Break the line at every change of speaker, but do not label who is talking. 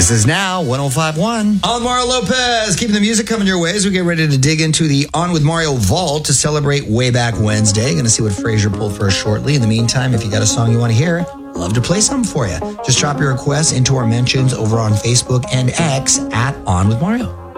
This is now 105.1. On Mario Lopez, keeping the music coming your way as we get ready to dig into the On With Mario Vault to celebrate Way Back Wednesday. Going to see what Fraser pulled for us shortly. In the meantime, if you got a song you want to hear, love to play something for you. Just drop your requests into our mentions over on Facebook and X at On With Mario.